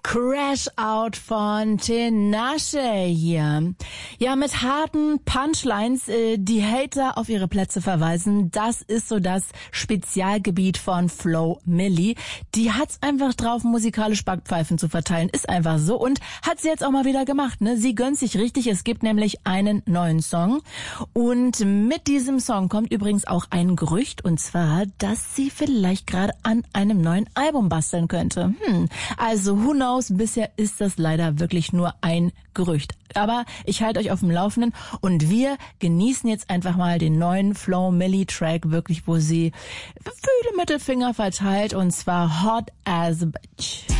Crash Out von Tinashe hier. Ja, mit harten Punchlines die Hater auf ihre Plätze verweisen. Das ist so das Spezialgebiet von Flo Milli. Die hat's einfach drauf, musikalisch Backpfeifen zu verteilen. Ist einfach so und hat sie jetzt auch mal wieder gemacht. Ne? Sie gönnt sich richtig. Es gibt nämlich einen neuen Song. Und mit diesem Song kommt übrigens auch ein Gerücht. Und zwar, dass sie vielleicht gerade an einem neuen Album basteln könnte. Also who knows? Bisher ist das leider wirklich nur ein Gerücht. Aber ich halte euch auf dem Laufenden und wir genießen jetzt einfach mal den neuen Flo Milli Track, wirklich, wo sie viele Mittelfinger verteilt, und zwar Hot as a Bitch.